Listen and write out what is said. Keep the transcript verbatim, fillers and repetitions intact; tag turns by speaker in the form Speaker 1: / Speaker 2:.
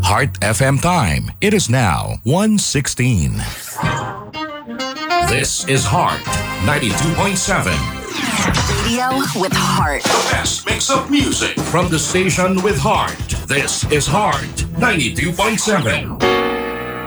Speaker 1: Heart F M time. It is now one sixteen. This is Heart ninety-two point seven.
Speaker 2: Radio with heart.
Speaker 1: The best mix of music from the station with heart. This is Heart ninety-two point seven.